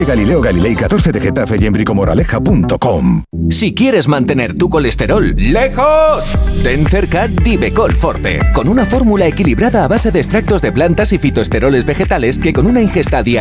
Galileo Galilei 14 de Getafe y en bricomoraleja.com. Si quieres mantener tu colesterol lejos, ten cerca Divecol Forte, con una fórmula equilibrada a base de extractos de plantas y fitoesteroles vegetales que con una ingesta diaria